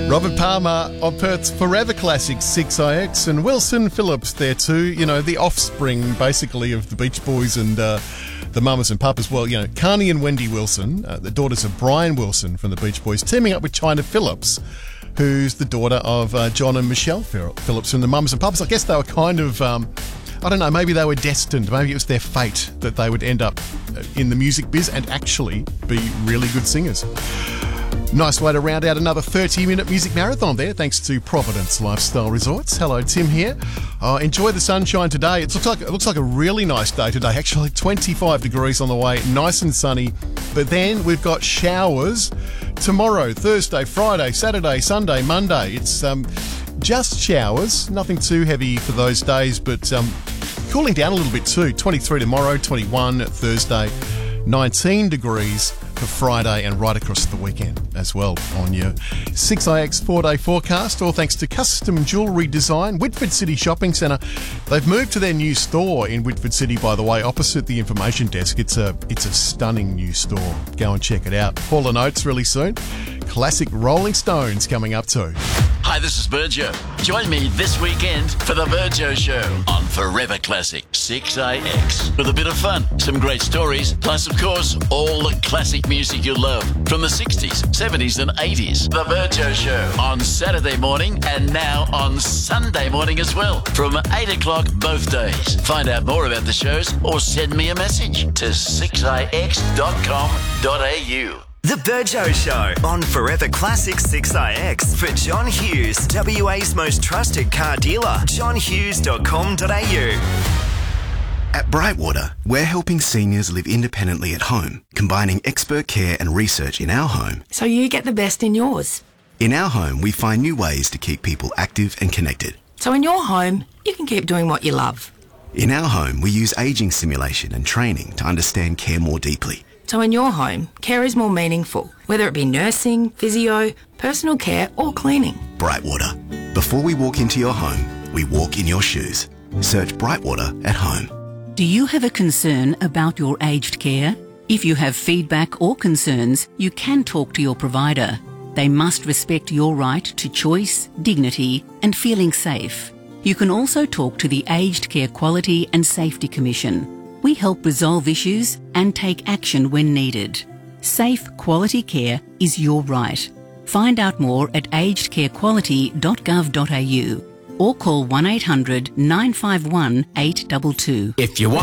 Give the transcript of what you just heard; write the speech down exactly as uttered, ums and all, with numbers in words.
Robert Palmer of Perth's Forever Classic six I X and Wilson Phillips there too. You know, the offspring basically of the Beach Boys and uh, the Mamas and Papas. Well, you know, Carney and Wendy Wilson, uh, the daughters of Brian Wilson from the Beach Boys, teaming up with Chynna Phillips, who's the daughter of uh, John and Michelle Phillips from the Mamas and Papas. I guess they were kind of, um, I don't know, maybe they were destined. Maybe it was their fate that they would end up in the music biz and actually be really good singers. Nice way to round out another thirty-minute music marathon there, thanks to Providence Lifestyle Resorts. Hello, Tim here. Uh, enjoy the sunshine today. It looks like it looks like a really nice day today. Actually, twenty-five degrees on the way, nice and sunny. But then we've got showers tomorrow, Thursday, Friday, Saturday, Sunday, Monday. It's um, just showers, nothing too heavy for those days, but um, cooling down a little bit too. twenty-three tomorrow, twenty-one Thursday, nineteen degrees for Friday and right across the weekend as well on your six I X four-day forecast, all thanks to Custom Jewellery Design, Whitford City Shopping Centre. They've moved to their new store in Whitford City, by the way, opposite the information desk. It's a it's a stunning new store. Go and check it out. Hall and Oates really soon. Classic Rolling Stones coming up too. Hi, this is Virgio. Join me this weekend for the Virgio Show on Forever Classic six I X. With a bit of fun, some great stories, plus, of course, all the classic music you love from the sixties, seventies and eighties. The Virgio Show on Saturday morning and now on Sunday morning as well from eight o'clock both days. Find out more about the shows or send me a message to six I X dot com dot a u. The Virgio Show on Forever Classic six I X for John Hughes, W A's most trusted car dealer, john hughes dot com dot a u. At Brightwater, we're helping seniors live independently at home, combining expert care and research in our home. So you get the best in yours. In our home, we find new ways to keep people active and connected. So in your home, you can keep doing what you love. In our home, we use ageing simulation and training to understand care more deeply. So in your home, care is more meaningful, whether it be nursing, physio, personal care or cleaning. Brightwater. Before we walk into your home, we walk in your shoes. Search Brightwater at home. Do you have a concern about your aged care? If you have feedback or concerns, you can talk to your provider. They must respect your right to choice, dignity and feeling safe. You can also talk to the Aged Care Quality and Safety Commission. We help resolve issues and take action when needed. Safe, quality care is your right. Find out more at aged care quality dot gov dot a u or call one eight hundred nine five one eight two two. If you want